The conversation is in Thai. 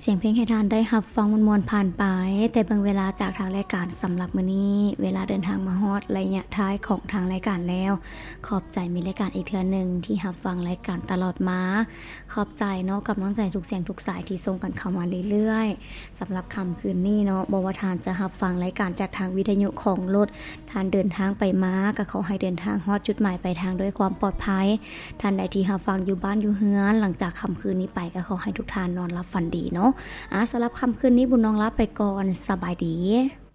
สียงเพลงให้ทานได้รับฟังมวลๆผ่านไปแต่บางเวลาจากทางรายการสำหรับมื้อนี้เวลาเดินทางมาฮอดระยะท้ายของทางรายการแล้วขอบใจมีรายการอีกเทื่อนึงที่รับฟังรายการตลอดมาขอบใจเนาะกับน้องใจทุกเสียงทุกสายที่ส่งกันเข้ามาเรื่อยๆสำหรับค่ำคืนนี้เนาะบ่ว่าทานจะรับฟังรายการจากทางวิทยุของรถทานเดินทางไปมาก็ขอให้เดินทางฮอดจุดหมายปลายทางด้วยความปลอดภัยท่านใดที่รับฟังอยู่บ้านอยู่เฮือนหลังจากค่ำคืนนี้ไปก็ขอให้ทุกท่านนอนหลับฝันดีเนาะสำหรับค่ำคืนนี้บุญน้องลาไปก่อนสบายดี